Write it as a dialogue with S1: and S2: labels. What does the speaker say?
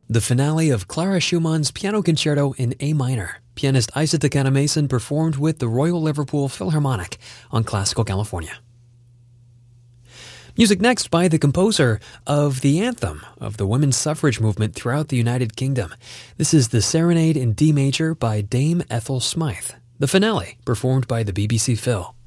S1: The finale of Clara Schumann's Piano Concerto in A minor. Pianist Isaac Mason performed with the Royal Liverpool Philharmonic on Classical California. Music next by the composer of the anthem of the women's suffrage movement throughout the United Kingdom. This is the Serenade in D major by Dame Ethel Smythe. The finale, performed by the BBC Phil.